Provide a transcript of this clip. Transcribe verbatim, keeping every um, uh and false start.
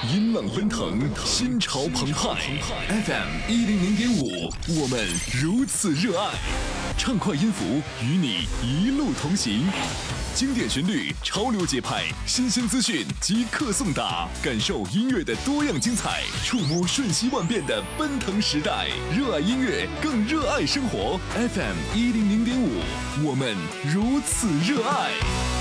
音浪奔腾，心潮澎湃。F M 一零零点五，我们如此热爱。畅快音符与你一路同行，经典旋律，潮流节拍，新鲜资讯即刻送达，感受音乐的多样精彩，触摸瞬息万变的奔腾时代。热爱音乐，更热爱生活。F M 一零零点五，我们如此热爱。